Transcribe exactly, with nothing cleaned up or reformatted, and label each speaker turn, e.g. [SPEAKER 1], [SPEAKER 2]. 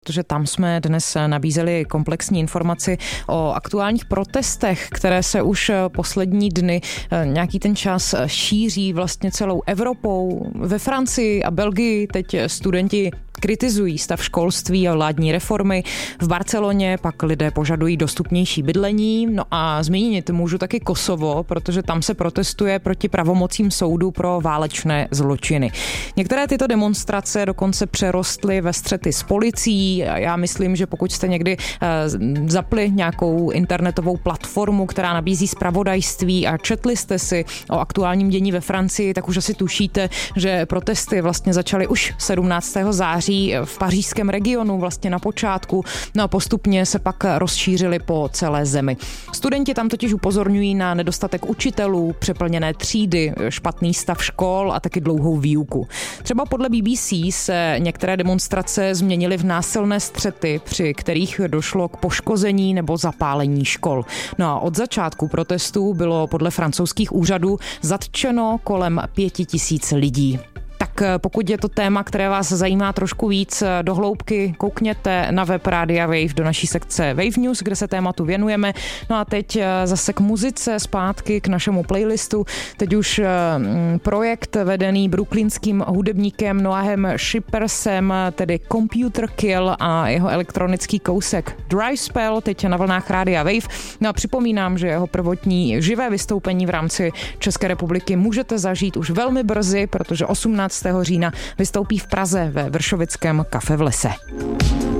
[SPEAKER 1] Protože tam jsme dnes nabízeli komplexní informaci o aktuálních protestech, které se už poslední dny nějaký ten čas šíří vlastně celou Evropou. Ve Francii a Belgii teď studenti kritizují stav školství a vládní reformy. V Barceloně pak lidé požadují dostupnější bydlení. No a zmínit můžu taky Kosovo, protože tam se protestuje proti pravomocím soudu pro válečné zločiny. Některé tyto demonstrace dokonce přerostly ve střety s policií. Já myslím, že pokud jste někdy zapli nějakou internetovou platformu, která nabízí zpravodajství a četli jste si o aktuálním dění ve Francii, tak už asi tušíte, že protesty vlastně začaly už sedmnáctého září v pařížském regionu vlastně na počátku, no a postupně se pak rozšířily po celé zemi. Studenti tam totiž upozorňují na nedostatek učitelů, přeplněné třídy, špatný stav škol a taky dlouhou výuku. Třeba podle B B C se některé demonstrace změnily v násilné střety, při kterých došlo k poškození nebo zapálení škol. No a od začátku protestů bylo podle francouzských úřadů zatčeno kolem pěti tisíc lidí. Tak pokud je to téma, které vás zajímá trošku víc do hloubky, koukněte na web Rádia Wave do naší sekce Wave News, kde se tématu věnujeme. No a teď zase k muzice, zpátky k našemu playlistu. Teď už projekt vedený brooklynským hudebníkem Noahem Schippersem, tedy Computer Kill a jeho elektronický kousek Dry Spell, teď na vlnách Rádia Wave. No a připomínám, že jeho prvotní živé vystoupení v rámci České republiky můžete zažít už velmi brzy, protože osmnáctého října vystoupí v Praze ve Vršovickém kafe v Lese.